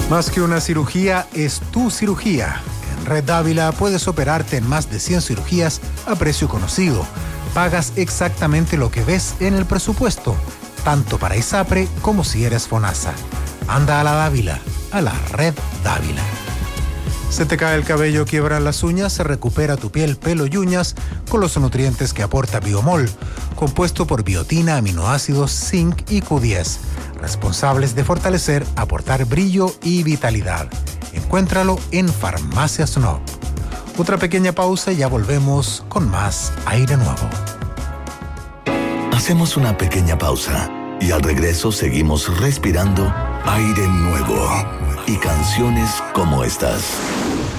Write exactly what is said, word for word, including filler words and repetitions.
Más que una cirugía, es tu cirugía. En Red Dávila puedes operarte en más de cien cirugías a precio conocido. Pagas exactamente lo que ves en el presupuesto, tanto para ISAPRE como si eres FONASA. Anda a la Dávila, a la Red Dávila. Se te cae el cabello, quiebran las uñas, se recupera tu piel, pelo y uñas con los nutrientes que aporta Biomol, compuesto por biotina, aminoácidos, zinc y Q diez, responsables de fortalecer, aportar brillo y vitalidad. Encuéntralo en Farmacias Snob. Otra pequeña pausa y ya volvemos con más Aire Nuevo. Hacemos una pequeña pausa y al regreso seguimos respirando aire nuevo y canciones como estas.